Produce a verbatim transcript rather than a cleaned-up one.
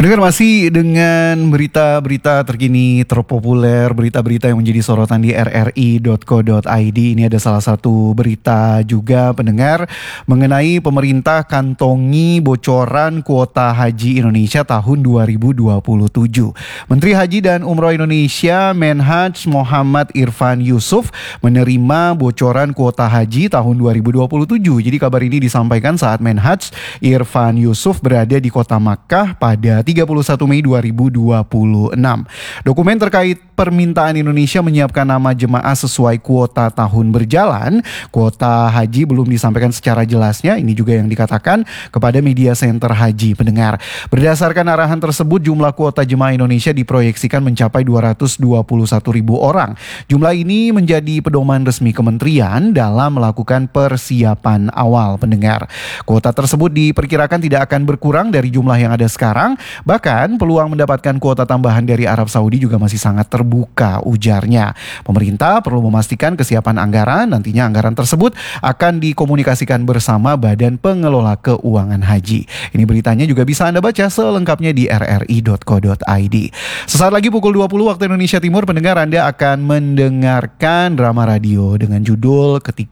Pendengar masih dengan berita-berita terkini terpopuler, berita-berita yang menjadi sorotan di r r i dot co dot i d. Ini ada salah satu berita juga pendengar mengenai pemerintah kantongi bocoran kuota haji Indonesia tahun dua ribu dua puluh tujuh. Menteri Haji dan Umroh Indonesia Menhaj Muhammad Irfan Yusuf menerima bocoran kuota haji tahun dua ribu dua puluh tujuh. Jadi kabar ini disampaikan saat Menhaj Irfan Yusuf berada di kota Makkah pada tiga puluh satu Mei dua ribu dua puluh enam. Dokumen terkait permintaan Indonesia menyiapkan nama jemaah sesuai kuota tahun berjalan. Kuota haji belum disampaikan secara jelasnya. Ini juga yang dikatakan kepada media center haji pendengar. Berdasarkan arahan tersebut, jumlah kuota jemaah Indonesia diproyeksikan mencapai dua ratus dua puluh satu ribu orang. Jumlah ini menjadi pedoman resmi kementerian dalam melakukan persiapan awal pendengar. Kuota tersebut diperkirakan tidak akan berkurang dari jumlah yang ada sekarang. Bahkan peluang mendapatkan kuota tambahan dari Arab Saudi juga masih sangat terbuka, ujarnya. Pemerintah perlu memastikan kesiapan anggaran. Nantinya anggaran tersebut akan dikomunikasikan bersama Badan Pengelola Keuangan Haji. Ini beritanya juga bisa Anda baca selengkapnya di r r i dot co dot i d. Sesaat lagi pukul dua puluh waktu Indonesia Timur, pendengar, Anda akan mendengarkan drama radio dengan judul Ketika